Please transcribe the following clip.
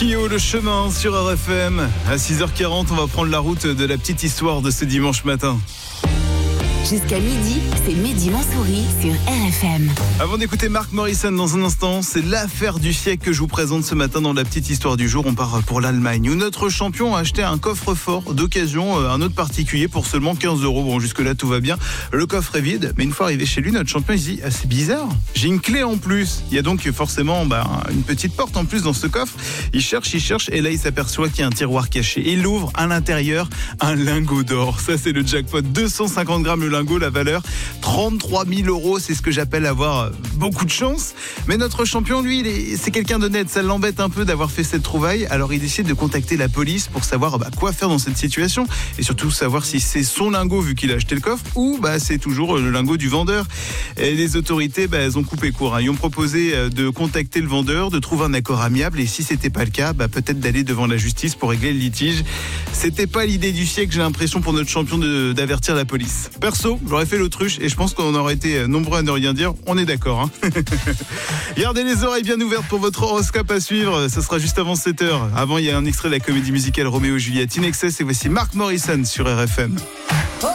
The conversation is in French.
Kyo, le chemin sur RFM. À 6h40, on va prendre la route de la petite histoire de ce dimanche matin. Jusqu'à midi, c'est Mehdi Mansouri sur RFM. Avant d'écouter Mark Morrison dans un instant, c'est l'affaire du siècle que je vous présente ce matin dans la petite histoire du jour. On part pour l'Allemagne où notre champion a acheté un coffre-fort d'occasion, un autre particulier pour seulement 15 €. Bon, jusque-là, tout va bien. Le coffre est vide, mais une fois arrivé chez lui, notre champion, il se dit « Ah, c'est bizarre, j'ai une clé en plus ». Il y a donc forcément une petite porte en plus dans ce coffre. Il cherche, et là, il s'aperçoit qu'il y a un tiroir caché. Il ouvre, à l'intérieur, un lingot d'or. Ça, c'est le jackpot. 250 grammes le lingot, la valeur 33 000 €. C'est ce que j'appelle avoir beaucoup de chance. Mais notre champion, lui, c'est quelqu'un d'honnête. Ça l'embête un peu d'avoir fait cette trouvaille. Alors, il décide de contacter la police pour savoir quoi faire dans cette situation. Et surtout, savoir si c'est son lingot, vu qu'il a acheté le coffre, ou c'est toujours le lingot du vendeur. Et les autorités, elles ont coupé court. Ils ont proposé de contacter le vendeur, de trouver un accord amiable. Et si c'était pas le cas, peut-être d'aller devant la justice pour régler le litige. C'était pas l'idée du siècle, j'ai l'impression, pour notre champion d'avertir la police. Perso, j'aurais fait l'autruche et je pense qu'on aurait été nombreux à ne rien dire. On est d'accord, Gardez les oreilles bien ouvertes pour votre horoscope à suivre. Ce sera juste avant 7h. Avant, il y a un extrait de la comédie musicale Roméo et Juliette in Excess. Et voici Mark Morrison sur RFM.